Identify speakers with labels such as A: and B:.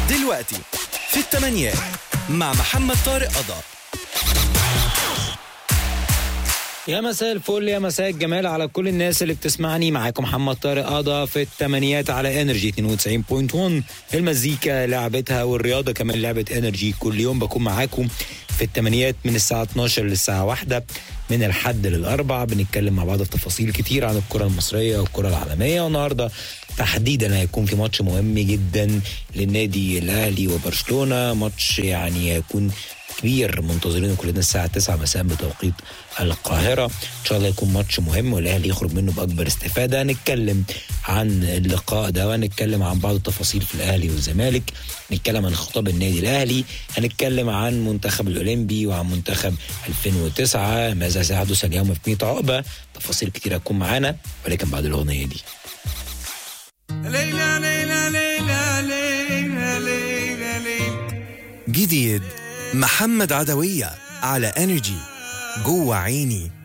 A: دلوقتي في الثمانيات مع محمد طارق قضا.
B: يا مساء الفل، يا مساء الجمال على كل الناس اللي بتسمعني. معاكم محمد طارق قضا في الثمانيات على انرجي 92.1. المزيكا لعبتها والرياضة كمان لعبة انرجي. كل يوم بكون معاكم في الثمانيات من الساعة 12 للساعة 1 من الحد للأربع. بنتكلم مع بعض في تفاصيل كتير عن الكرة المصرية والكرة العالمية، والنهاردة تحديدا هيكون في ماتش مهم جدا للنادي الأهلي وبرشلونة. ماتش يعني هيكون كبير منتظرينه كلنا الساعة 9 مساء بتوقيت القاهرة. إن شاء الله يكون ماتش مهم والأهلي يخرج منه بأكبر استفادة. هنتكلم عن اللقاء ده وهنتكلم عن بعض التفاصيل في الأهلي والزمالك، نتكلم عن خطاب النادي الأهلي، هنتكلم عن منتخب الأولمبي وعن منتخب 2009 ماذا سيحدث اليوم في 100 عقبة. تفاصيل كتير هتكون معانا، ولكن بعد الأغنية دي.
C: ليلى ليلى ليلى ليلى ليلى ليلى.
A: جديد محمد عدوية على انرجي جوه عيني.